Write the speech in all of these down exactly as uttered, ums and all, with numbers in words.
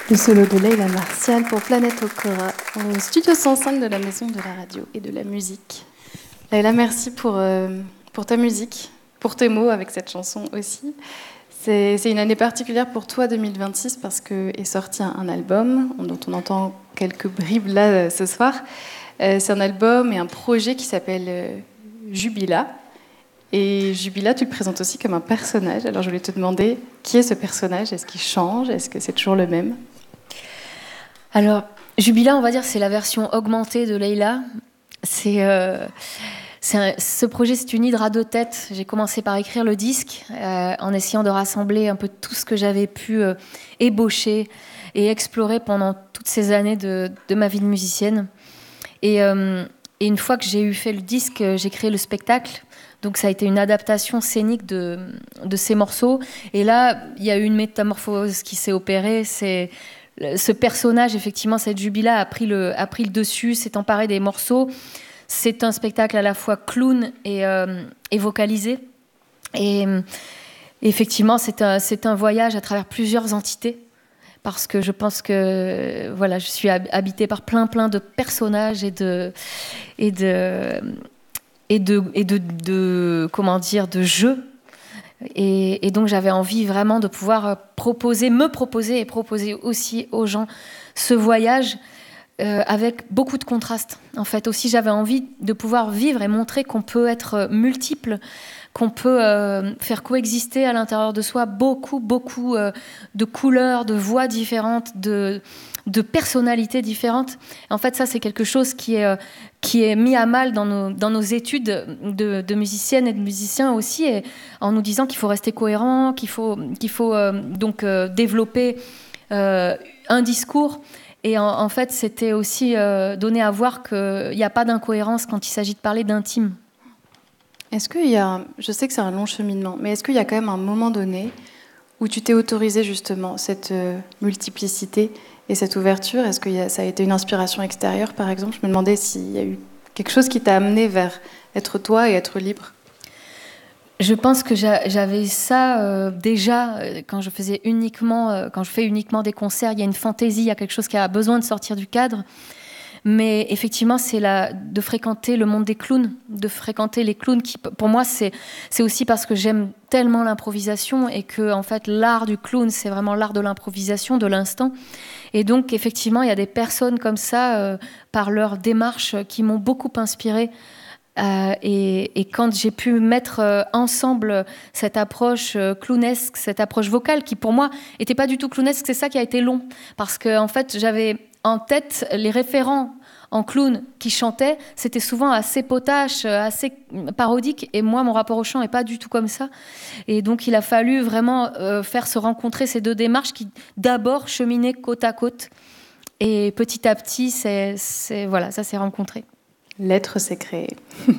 Le solo de Leïla Martial pour Planète Okora, au studio cent cinq de la Maison de la Radio et de la Musique. Leïla, merci pour, euh, pour ta musique, pour tes mots avec cette chanson aussi. C'est, c'est une année particulière pour toi, deux mille vingt-six, parce qu'est sorti un, un album dont on entend quelques bribes là euh, ce soir. Euh, c'est un album et un projet qui s'appelle euh, Jubila. Et Jubila, tu le présentes aussi comme un personnage. Alors je voulais te demander, qui est ce personnage? Est-ce qu'il change? Est-ce que c'est toujours le même? Alors, Jubila, on va dire, c'est la version augmentée de Leïla. C'est, euh, c'est un, ce projet, c'est une hydre à deux têtes. J'ai commencé par écrire le disque euh, en essayant de rassembler un peu tout ce que j'avais pu euh, ébaucher et explorer pendant toutes ces années de, de ma vie de musicienne. Et, euh, et une fois que j'ai eu fait le disque, j'ai créé le spectacle. Donc ça a été une adaptation scénique de, de ces morceaux. Et là, il y a eu une métamorphose qui s'est opérée. C'est... Ce personnage, effectivement, cette Jubila a pris le, a pris le dessus, s'est emparé des morceaux. C'est un spectacle à la fois clown et, euh, et vocalisé. Et, et effectivement, c'est un, c'est un voyage à travers plusieurs entités. Parce que je pense que voilà, je suis habitée par plein, plein de personnages et de, et de, et de, et de, de comment dire, de jeux. Et, et donc j'avais envie vraiment de pouvoir proposer, me proposer et proposer aussi aux gens ce voyage euh, avec beaucoup de contrastes. En fait, aussi j'avais envie de pouvoir vivre et montrer qu'on peut être multiple, qu'on peut euh, faire coexister à l'intérieur de soi beaucoup, beaucoup euh, de couleurs, de voix différentes, de, de personnalités différentes. En fait, ça, c'est quelque chose qui est, euh, qui est mis à mal dans nos, dans nos études de, de musiciennes et de musiciens aussi, et en nous disant qu'il faut rester cohérent, qu'il faut, qu'il faut euh, donc euh, développer euh, un discours. Et en, en fait, c'était aussi euh, donné à voir qu'il n'y a pas d'incohérence quand il s'agit de parler d'intime. Est-ce qu'il y a, je sais que c'est un long cheminement, mais est-ce qu'il y a quand même un moment donné où tu t'es autorisé justement cette euh, multiplicité et cette ouverture? Est-ce que y a, ça a été une inspiration extérieure, par exemple? Je me demandais s'il y a eu quelque chose qui t'a amené vers être toi et être libre. Je pense que j'avais ça euh, déjà quand je faisais uniquement, euh, quand je fais uniquement des concerts. Il y a une fantaisie, il y a quelque chose qui a besoin de sortir du cadre. Mais effectivement, c'est la, de fréquenter le monde des clowns, de fréquenter les clowns. Qui, pour moi, c'est, c'est aussi parce que j'aime tellement l'improvisation et que, en fait, l'art du clown, c'est vraiment l'art de l'improvisation, de l'instant. Et donc, effectivement, il y a des personnes comme ça, euh, par leur démarche, qui m'ont beaucoup inspirée. Euh, et, et quand j'ai pu mettre euh, ensemble cette approche euh, clownesque, cette approche vocale, qui pour moi n'était pas du tout clownesque, c'est ça qui a été long. Parce que, en fait, j'avais en tête les référents en clown qui chantaient, c'était souvent assez potache, assez parodique, et moi mon rapport au chant n'est pas du tout comme ça. Et donc il a fallu vraiment euh, faire se rencontrer ces deux démarches qui d'abord cheminaient côte à côte, et petit à petit c'est, c'est, voilà, ça s'est rencontré. L'être s'est créé.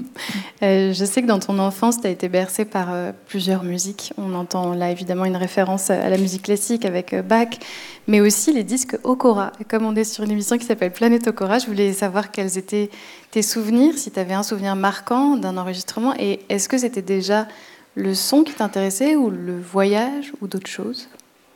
euh, je sais que dans ton enfance, tu as été bercée par euh, plusieurs musiques. On entend là évidemment une référence à la musique classique avec euh, Bach, mais aussi les disques Okora. Et comme on est sur une émission qui s'appelle Planète Okora, je voulais savoir quels étaient tes souvenirs, si tu avais un souvenir marquant d'un enregistrement, et est-ce que c'était déjà le son qui t'intéressait, ou le voyage, ou d'autres choses?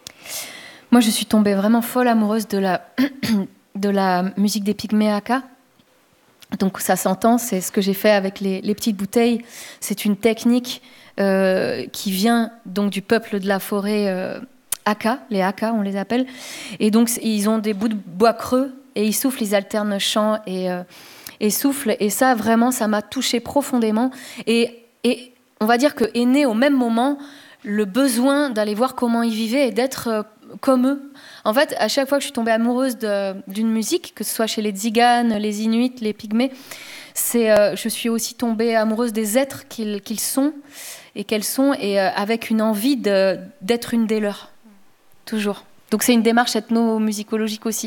Moi, je suis tombée vraiment folle amoureuse de la, de la musique des Pygmées Aka. Donc ça s'entend, c'est ce que j'ai fait avec les, les petites bouteilles. C'est une technique euh, qui vient donc du peuple de la forêt euh, Aka, les Aka on les appelle. Et donc ils ont des bouts de bois creux et ils soufflent, ils alternent chant et, euh, et souffle. Et ça vraiment, ça m'a touchée profondément. Et, et on va dire que est né au même moment le besoin d'aller voir comment ils vivaient et d'être euh, comme eux. En fait, à chaque fois que je suis tombée amoureuse de, d'une musique, que ce soit chez les Tziganes, les Inuits, les Pygmées, c'est, euh, je suis aussi tombée amoureuse des êtres qu'ils, qu'ils sont et qu'elles sont, et euh, avec une envie de, d'être une des leurs, toujours. Donc c'est une démarche ethnomusicologique aussi.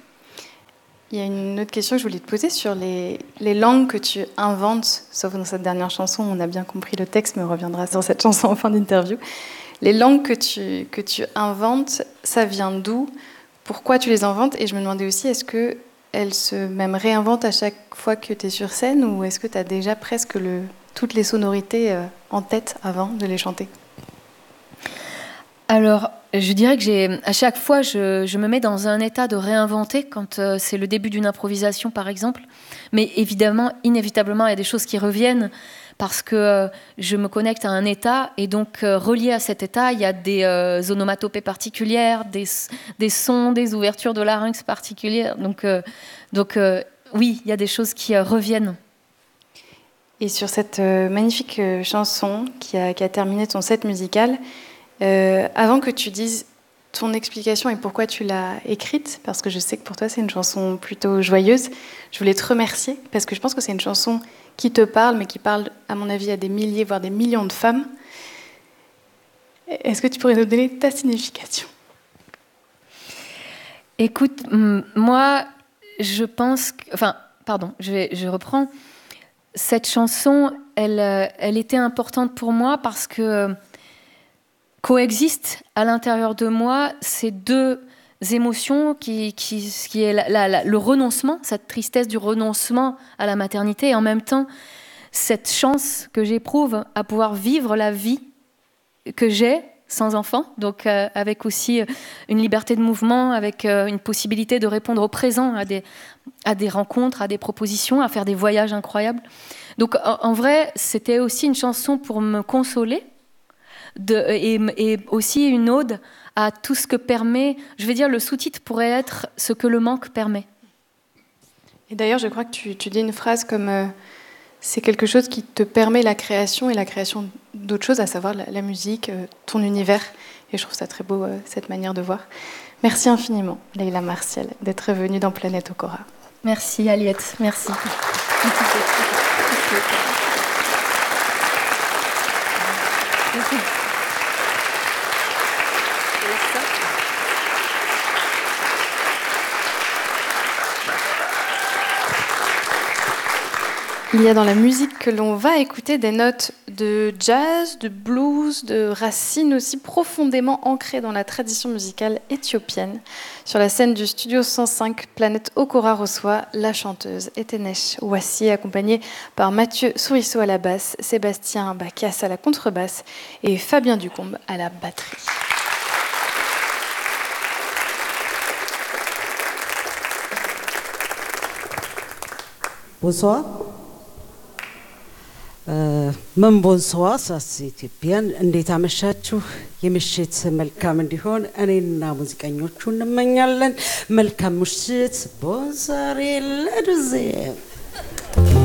Il y a une autre question que je voulais te poser sur les, les langues que tu inventes, sauf dans cette dernière chanson, on a bien compris le texte, mais on reviendra sur cette chanson en fin d'interview. Les langues que tu, que tu inventes, ça vient d'où? Pourquoi tu les inventes? Et je me demandais aussi, est-ce qu'elles se même réinventent à chaque fois que tu es sur scène, ou est-ce que tu as déjà presque le, toutes les sonorités en tête avant de les chanter? Alors, Je dirais que j'ai, à chaque fois, je, je me mets dans un état de réinventer quand euh, c'est le début d'une improvisation, par exemple. Mais évidemment, inévitablement, il y a des choses qui reviennent parce que euh, je me connecte à un état et donc euh, relié à cet état, il y a des euh, onomatopées particulières, des, des sons, des ouvertures de larynx particulières. Donc, euh, donc euh, oui, il y a des choses qui euh, reviennent. Et sur cette euh, magnifique euh, chanson qui a, qui a terminé ton set musical, Euh, avant que tu dises ton explication et pourquoi tu l'as écrite, parce que je sais que pour toi c'est une chanson plutôt joyeuse, je voulais te remercier parce que je pense que c'est une chanson qui te parle, mais qui parle, à mon avis, à des milliers, voire des millions de femmes. Est-ce que tu pourrais nous donner ta signification ? Écoute, moi, je pense... Que, enfin, pardon, je, vais, je reprends. Cette chanson, elle, elle était importante pour moi parce que coexistent à l'intérieur de moi ces deux émotions qui, qui, qui est la, la, la, le renoncement, cette tristesse du renoncement à la maternité et en même temps cette chance que j'éprouve à pouvoir vivre la vie que j'ai sans enfant, donc euh, avec aussi une liberté de mouvement, avec euh, une possibilité de répondre au présent, à des, à des rencontres, à des propositions, à faire des voyages incroyables. Donc en, en vrai, c'était aussi une chanson pour me consoler, De, et, et aussi une ode à tout ce que permet, je vais dire, le sous-titre pourrait être ce que le manque permet. Et d'ailleurs, je crois que tu, tu dis une phrase comme euh, c'est quelque chose qui te permet la création et la création d'autres choses, à savoir la, la musique, euh, ton univers. Et je trouve ça très beau, euh, cette manière de voir. Merci infiniment, Leïla Martial, d'être venue dans Planète Okora. Merci, Aliette. Merci. Il y a dans la musique que l'on va écouter des notes de jazz, de blues, de racines aussi profondément ancrées dans la tradition musicale éthiopienne. Sur la scène du studio cent cinq, Planète Okora reçoit la chanteuse Etenesh Wassi, accompagnée par Mathieu Souriceau à la basse, Sébastien Bacas à la contrebasse et Fabien Ducombe à la batterie. Bonsoir. ምን ቦንሶዋ ሳስ ኢትዮጵያን እንዴት አመሻችሁ የምሽት መልካም እንዲሆን እኔና ሙዚቀኞቹ እንመኛለን መልካም ምሽት ቦንሳሬ ለዱዜ